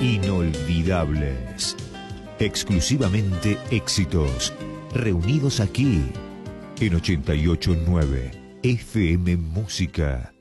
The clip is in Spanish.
inolvidables. Exclusivamente éxitos, reunidos aquí, en 88.9 FM Música.